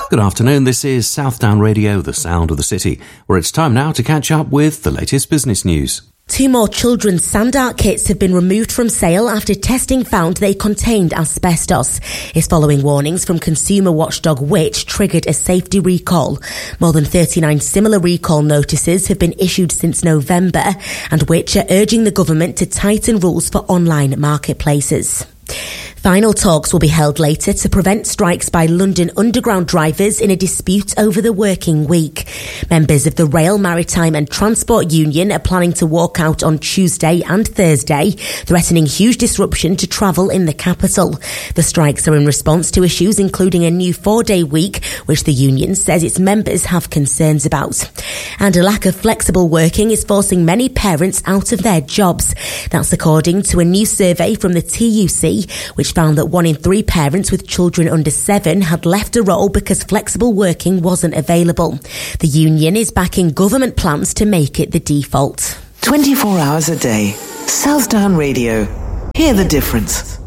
Good afternoon, this is Southdown Radio, the sound of the city, where it's time now to catch up with the latest business news. 2 more children's sand art kits have been removed from sale after testing found they contained asbestos. It's following warnings from consumer watchdog which triggered a safety recall. More than 39 similar recall notices have been issued since November, and which are urging the government to tighten rules for online marketplaces. Final talks will be held later to prevent strikes by London Underground drivers in a dispute over the working week. Members of the Rail, Maritime and Transport Union are planning to walk out on Tuesday and Thursday, threatening huge disruption to travel in the capital. The strikes are in response to issues including a new 4-day week, which the union says its members have concerns about. And a lack of flexible working is forcing many parents out of their jobs. That's according to a new survey from the TUC, which found that 1 in 3 parents with children under 7 had left a role because flexible working wasn't available. The union is backing government plans to make it the default. 24 hours a day. Southdown Radio. Hear the difference.